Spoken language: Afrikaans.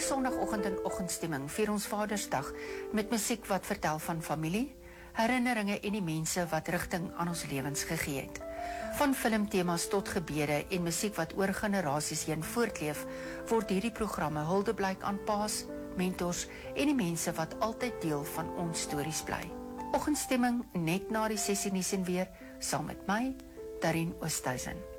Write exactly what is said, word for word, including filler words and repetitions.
Hierdie Sondagoggend in Oggendstemming vier ons Vadersdag met musiek wat vertel van familie, herinneringe en die mense wat rigting aan ons lewens gegee het. Van filmtemas tot gebede en musiek wat oor generasies heen voortleef, word hierdie programme huldeblyk aan paas, mentors en die mense wat altyd deel van ons stories bly. Oggendstemming net na die sessie nuus en weer, saam met my, Darien Oosthuizen.